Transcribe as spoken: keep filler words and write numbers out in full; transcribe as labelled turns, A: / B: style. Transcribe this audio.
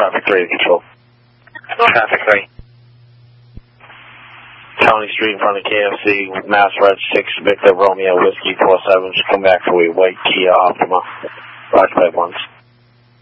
A: traffic three to control.
B: Traffic three.
A: County Street in front of K F C, Mass Red six, Victor Romeo, Whiskey four seven. Just come back for a white Kia Optima. Roger five ones.